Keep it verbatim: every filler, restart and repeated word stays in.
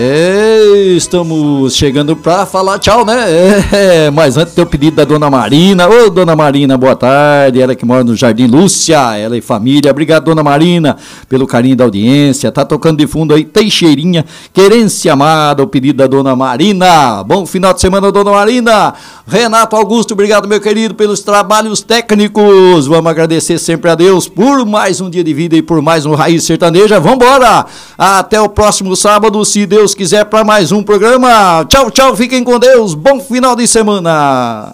É, estamos chegando pra falar tchau, né? É, mas antes tem o pedido da Dona Marina. Ô, Dona Marina, boa tarde. Ela que mora no Jardim Lúcia, ela e família. Obrigado, Dona Marina, pelo carinho da audiência. Tá tocando de fundo aí, Teixeirinha, Querência Amada, o pedido da Dona Marina. Bom final de semana, Dona Marina. Renato Augusto, obrigado, meu querido, pelos trabalhos técnicos. Vamos agradecer sempre a Deus por mais um dia de vida e por mais um Raiz Sertaneja. Vambora! Até o próximo sábado, se Deus quiser, para mais um programa. Tchau, tchau, fiquem com Deus. Bom final de semana.